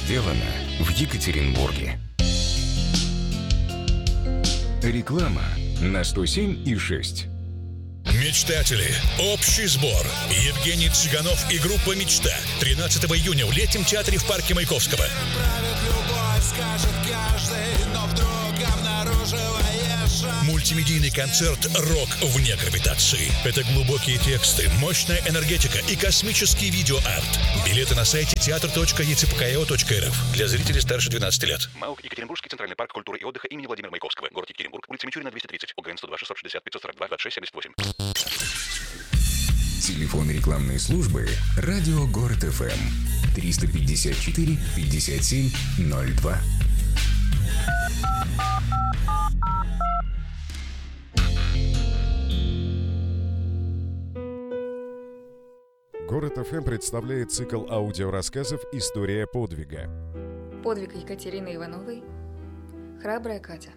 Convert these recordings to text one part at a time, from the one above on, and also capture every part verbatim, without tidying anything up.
сделано в Екатеринбурге. Реклама на сто семь и шесть. Мечтатели. Общий сбор. Евгений Цыганов и группа «Мечта». тринадцатого июня в Летнем театре в парке Маяковского. Мультимедийный концерт «Рок вне гравитации». Это глубокие тексты, мощная энергетика и космический видеоарт. Билеты на сайте театр точка е цэ пэ ка о точка эр эф для зрителей старше двенадцати лет. МАУК Екатеринбургский центральный парк культуры и отдыха имени Владимира Маяковского. Город Екатеринбург, улица Мичурина, двести тридцать. ОГН сто два шестьсот шестьдесят пятьсот сорок два двадцать шесть семьдесят восемь. Телефон рекламной службы «Радио Город эф эм» триста пятьдесят четыре пятьдесят семь ноль два. Город эф эм представляет цикл аудиорассказов «История подвига». Подвиг Екатерины Ивановой. Храбрая Катя.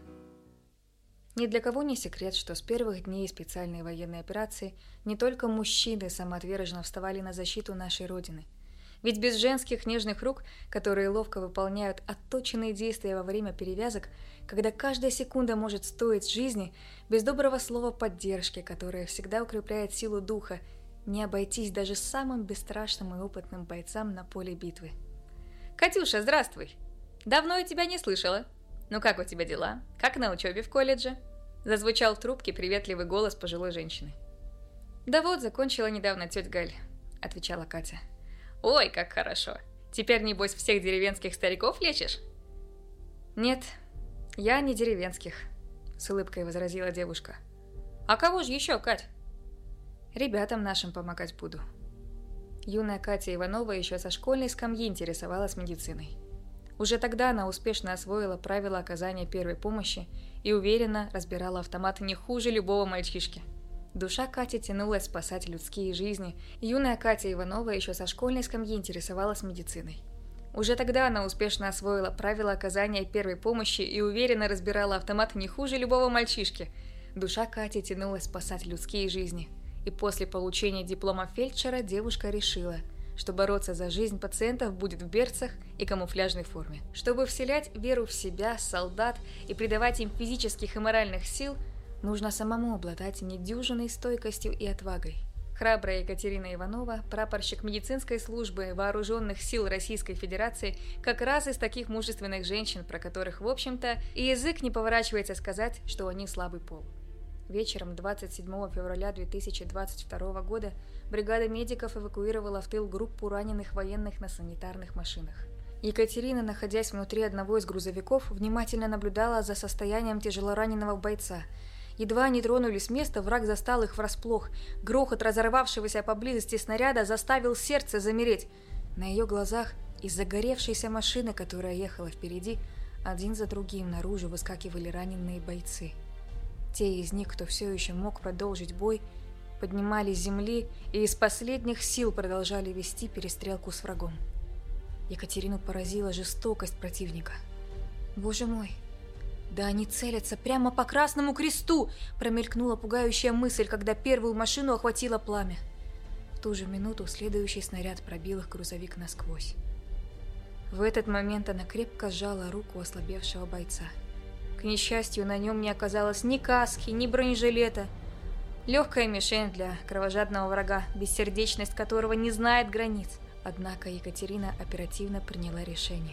Ни для кого не секрет, что с первых дней специальной военной операции не только мужчины самоотверженно вставали на защиту нашей Родины. Ведь без женских нежных рук, которые ловко выполняют отточенные действия во время перевязок, когда каждая секунда может стоить жизни, без доброго слова поддержки, которое всегда укрепляет силу духа, не обойтись даже самым бесстрашным и опытным бойцам на поле битвы. «Катюша, здравствуй! Давно я тебя не слышала. Ну как у тебя дела? Как на учебе в колледже?» Зазвучал в трубке приветливый голос пожилой женщины. «Да вот, закончила недавно тетя Галь», — отвечала Катя. «Ой, как хорошо! Теперь, небось, всех деревенских стариков лечишь?» «Нет, я не деревенских», — с улыбкой возразила девушка. «А кого же еще, Кать?» «Ребятам нашим помогать буду». Юная Катя Иванова еще со школьной скамьи интересовалась медициной. Уже тогда она успешно освоила правила оказания первой помощи и уверенно разбирала автомат не хуже любого мальчишки. Душа Кати тянулась спасать людские жизни. Юная Катя Иванова еще со школьной скамьи интересовалась медициной. Уже тогда она успешно освоила правила оказания первой помощи и уверенно разбирала автомат не хуже любого мальчишки. Душа Кати тянулась спасать людские жизни. И после получения диплома фельдшера девушка решила, что бороться за жизнь пациентов будет в берцах и камуфляжной форме. Чтобы вселять веру в себя, солдат и придавать им физических и моральных сил, нужно самому обладать недюжинной стойкостью и отвагой. Храбрая Екатерина Иванова, прапорщик медицинской службы Вооруженных сил Российской Федерации, как раз из таких мужественных женщин, про которых, в общем-то, и язык не поворачивается сказать, что они слабый пол. Вечером двадцать седьмого февраля две тысячи двадцать второго года бригада медиков эвакуировала в тыл группу раненых военных на санитарных машинах. Екатерина, находясь внутри одного из грузовиков, внимательно наблюдала за состоянием тяжелораненого бойца. Едва они тронулись с места, враг застал их врасплох. Грохот разорвавшегося поблизости снаряда заставил сердце замереть. На ее глазах из загоревшейся машины, которая ехала впереди, один за другим наружу выскакивали раненые бойцы. Те из них, кто все еще мог продолжить бой, поднимались с земли и из последних сил продолжали вести перестрелку с врагом. Екатерину поразила жестокость противника. «Боже мой! Да они целятся прямо по Красному Кресту!» промелькнула пугающая мысль, когда первую машину охватило пламя. В ту же минуту следующий снаряд пробил их грузовик насквозь. В этот момент она крепко сжала руку ослабевшего бойца. К несчастью, на нем не оказалось ни каски, ни бронежилета. Легкая мишень для кровожадного врага, бессердечность которого не знает границ. Однако Екатерина оперативно приняла решение.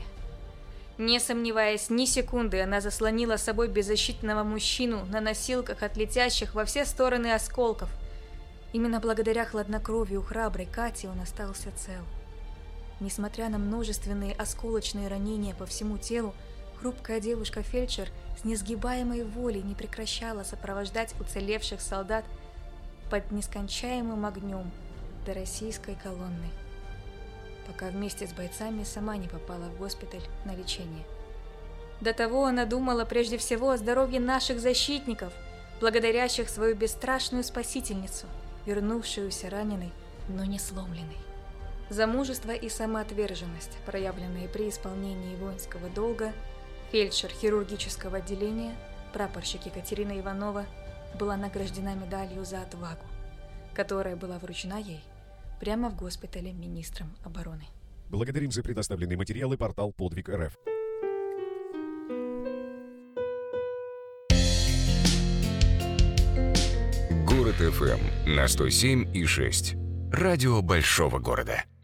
Не сомневаясь ни секунды, она заслонила собой беззащитного мужчину на носилках от летящих во все стороны осколков. Именно благодаря хладнокровию храброй Кати он остался цел. Несмотря на множественные осколочные ранения по всему телу, хрупкая девушка-фельдшер с несгибаемой волей не прекращала сопровождать уцелевших солдат под нескончаемым огнем до российской колонны, пока вместе с бойцами сама не попала в госпиталь на лечение. До того она думала прежде всего о здоровье наших защитников, благодарящих свою бесстрашную спасительницу, вернувшуюся раненой, но не сломленной. За мужество и самоотверженность, проявленные при исполнении воинского долга, фельдшер хирургического отделения, прапорщик Екатерина Иванова, была награждена медалью за отвагу, которая была вручена ей прямо в госпитале министром обороны. Благодарим за предоставленные материалы портал Подвиг точка эр эф. Город эф эм на сто семь и шесть. Радио большого города.